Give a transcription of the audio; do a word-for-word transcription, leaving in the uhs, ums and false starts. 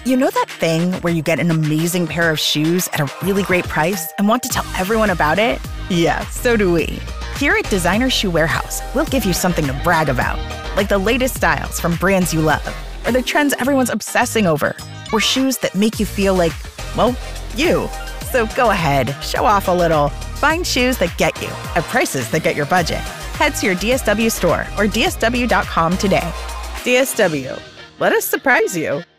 You know that thing where you get an amazing pair of shoes at a really great price and want to tell everyone about it? Yeah, so do we. Here at Designer Shoe Warehouse, we'll give you something to brag about, like the latest styles from brands you love, or the trends everyone's obsessing over, or shoes that make you feel like, well, you. So go ahead, show off a little. Find shoes that get you at prices that get your budget. Head to your D S W store or D S W dot com today. D S W, let us surprise you.